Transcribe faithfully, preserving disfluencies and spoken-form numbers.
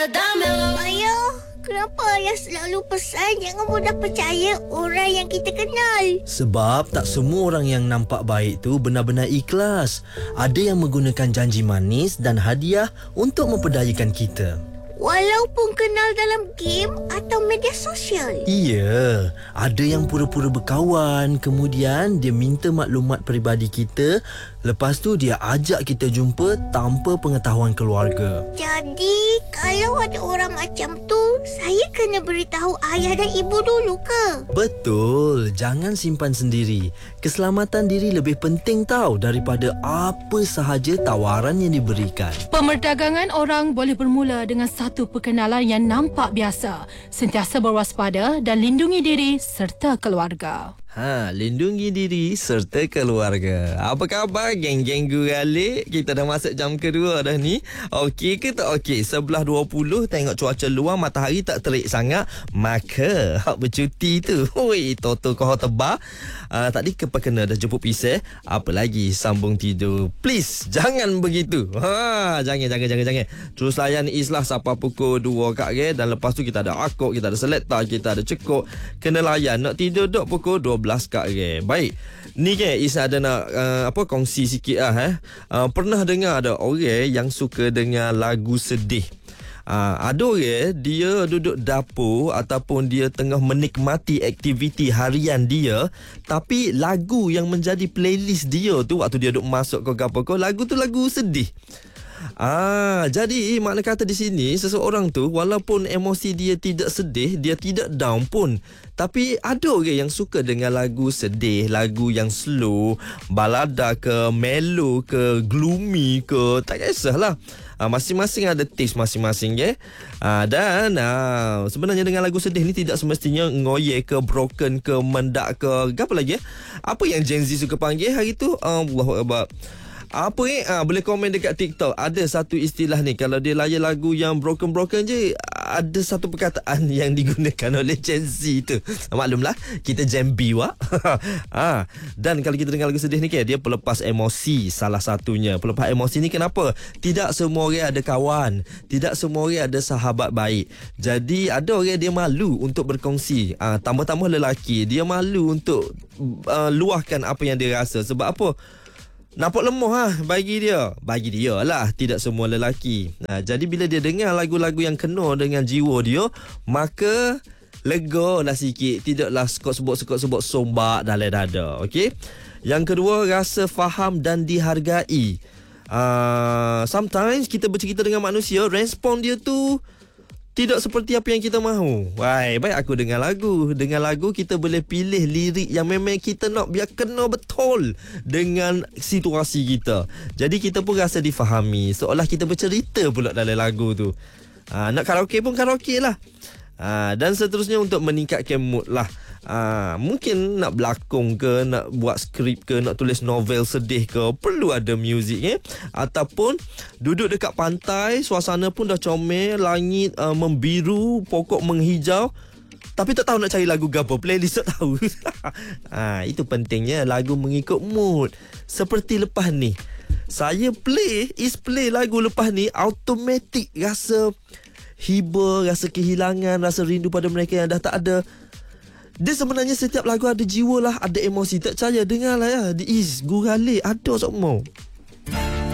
Ayah, kenapa ayah selalu pesan jangan mudah percaya orang yang kita kenal? Sebab tak semua orang yang nampak baik tu benar-benar ikhlas. Ada yang menggunakan janji manis dan hadiah untuk memperdayakan kita. Walaupun kenal dalam game atau media sosial. Iya, ada yang pura-pura berkawan, kemudian dia minta maklumat peribadi kita, lepas tu dia ajak kita jumpa tanpa pengetahuan keluarga. Jadi, kalau ada orang macam tu, saya kena beritahu ayah dan ibu dulu ke? Betul, jangan simpan sendiri. Keselamatan diri lebih penting tau daripada apa sahaja tawaran yang diberikan. Pemerdagangan orang boleh bermula dengan satu perkenalan yang nampak biasa. Sentiasa berwaspada dan lindungi diri serta keluarga. Ha, lindungi diri serta keluarga. Apa khabar geng-geng guralik? Kita dah masuk jam kedua dah ni. Okey ke tak okey? Sebelah dua puluh tengok cuaca luar, matahari tak terik sangat. Maka hak bercuti tu, hui, toto kau tebal. Uh, tadi kepekena dah jemput pisah. Apa lagi sambung tidur. Please, jangan begitu. Ha, jangan, jangan, jangan, jangan. Terus layan Islah sampai pukul dua kak ge. Dan lepas tu kita ada akuk, kita ada selekta, kita ada cekuk. Kena layan. Nak tidur dok pukul dua belas kak ge. Baik. Ni ke Is ada nak uh, apa kongsi sikit ah eh. Uh, pernah dengar ada orang yang suka dengar lagu sedih. Uh, ada orang dia duduk dapur ataupun dia tengah menikmati aktiviti harian dia, tapi lagu yang menjadi playlist dia tu waktu dia duduk masuk ke apa ke, lagu tu lagu sedih. Ah, jadi makna kata di sini seseorang tu walaupun emosi dia tidak sedih, dia tidak down pun, tapi ada orang yang suka dengan lagu sedih, lagu yang slow, balada ke, mellow ke, gloomy ke, tak kisahlah. Ah, masing-masing ada taste masing-masing ya. Ah, dan ah, sebenarnya dengan lagu sedih ni tidak semestinya ngoye ke, broken ke, mendak ke, apa lagi ya? Apa yang Gen Z suka panggil hari tu? Allahu Akbar. Apa ni? Ah, boleh komen dekat TikTok. Ada satu istilah ni. Kalau dia layan lagu yang broken-broken je, ada satu perkataan yang digunakan oleh Gen Z tu. Maklumlah, kita Gen B wak. ah, dan kalau kita dengar lagu sedih ni, dia pelepas emosi salah satunya. Pelepas emosi ni kenapa? Tidak semua orang ada kawan. Tidak semua orang ada sahabat baik. Jadi ada orang dia malu untuk berkongsi. Ah, tambah-tambah lelaki, dia malu untuk uh, luahkan apa yang dia rasa. Sebab apa? Nampak lemah lah bagi dia. Bagi dia lah, tidak semua lelaki. Nah, jadi bila dia dengar lagu-lagu yang kena dengan jiwa dia, maka lega lah sikit. Tidaklah sekot-sebut-sekot-sebut sombak dalam dada. Okey. Yang kedua, rasa faham dan dihargai. Uh, sometimes kita bercerita dengan manusia, respon dia tu tidak seperti apa yang kita mahu. Wah, baik aku dengar lagu. Dengan lagu kita boleh pilih lirik yang memang kita nak biar kena betul dengan situasi kita. Jadi kita pun rasa difahami. Seolah kita bercerita pula dalam lagu tu. Ha, nak karaoke pun karaoke lah. Ha, dan seterusnya untuk meningkatkan mood lah. Ah, mungkin nak berlakon ke, nak buat skrip ke, nak tulis novel sedih ke, perlu ada muzik eh? Ataupun duduk dekat pantai, suasana pun dah comel, langit uh, membiru, pokok menghijau, tapi tak tahu nak cari lagu gapo, playlist tak tahu. ah, Itu pentingnya lagu mengikut mood. Seperti lepas ni, saya play Is play lagu lepas ni, automatik rasa hibur, rasa kehilangan, rasa rindu pada mereka yang dah tak ada. Dia sebenarnya setiap lagu ada jiwa lah, ada emosi. Tak percaya, dengar lah ya. Di Is, Guralik, ada semua.